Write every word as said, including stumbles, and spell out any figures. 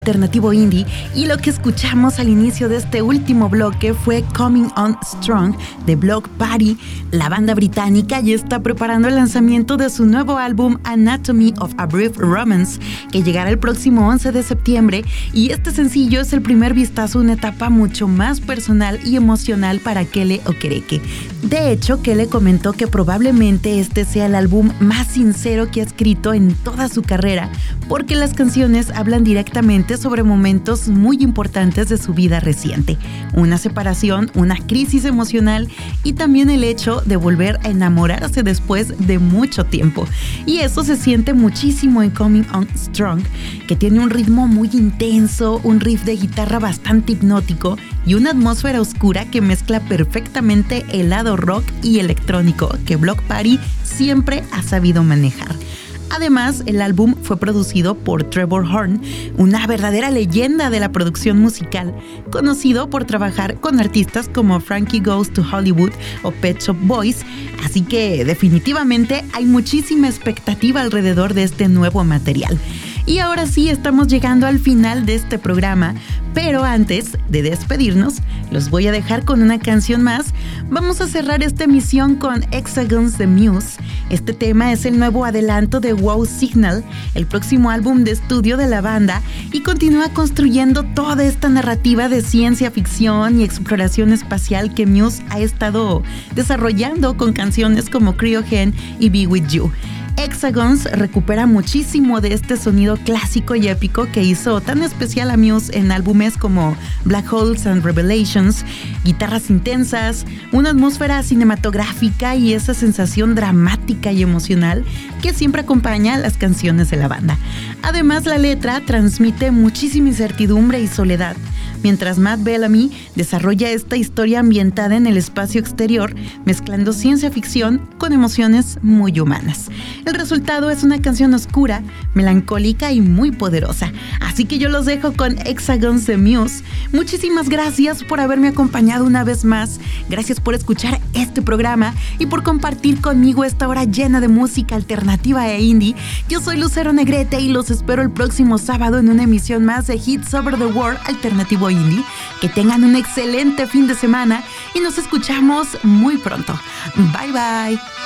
Alternativo indie, y lo que escuchamos al inicio de este último bloque fue Coming On Strong de Bloc Party. La banda británica ya está preparando el lanzamiento de su nuevo álbum Anatomy of a Brief Romance, que llegará el próximo once de septiembre, y este sencillo es el primer vistazo a una etapa mucho más personal y emocional para Kele Okereke. De hecho, Kele comentó que probablemente este sea el álbum más sincero que ha escrito en toda su carrera, porque las canciones hablan directamente sobre momentos muy importantes de su vida reciente, una separación, una crisis emocional y también el hecho de volver a enamorarse después de mucho tiempo. Y eso se siente muchísimo en Coming On Strong, que tiene un ritmo muy intenso, un riff de guitarra bastante hipnótico y una atmósfera oscura que mezcla perfectamente el lado rock y electrónico que Bloc Party siempre ha sabido manejar. Además, el álbum fue producido por Trevor Horn, una verdadera leyenda de la producción musical, conocido por trabajar con artistas como Frankie Goes to Hollywood o Pet Shop Boys, así que definitivamente hay muchísima expectativa alrededor de este nuevo material. Y ahora sí, estamos llegando al final de este programa, pero antes de despedirnos, los voy a dejar con una canción más. Vamos a cerrar esta emisión con Hexagons de Muse. Este tema es el nuevo adelanto de Wow Signal, el próximo álbum de estudio de la banda, y continúa construyendo toda esta narrativa de ciencia ficción y exploración espacial que Muse ha estado desarrollando con canciones como Cryogen y Be With You. Hexagons recupera muchísimo de este sonido clásico y épico que hizo tan especial a Muse en álbumes como Black Holes and Revelations, guitarras intensas, una atmósfera cinematográfica y esa sensación dramática y emocional que siempre acompaña a las canciones de la banda. Además, la letra transmite muchísima incertidumbre y soledad, mientras Matt Bellamy desarrolla esta historia ambientada en el espacio exterior, mezclando ciencia ficción con emociones muy humanas. El resultado es una canción oscura, melancólica y muy poderosa. Así que yo los dejo con Hexagons de Muse. Muchísimas gracias por haberme acompañado una vez más. Gracias por escuchar este programa y por compartir conmigo esta hora llena de música alternativa e indie. Yo soy Lucero Negrete y los espero el próximo sábado en una emisión más de Hits Over the World Alternativo Indie. Que tengan un excelente fin de semana y nos escuchamos muy pronto. Bye bye.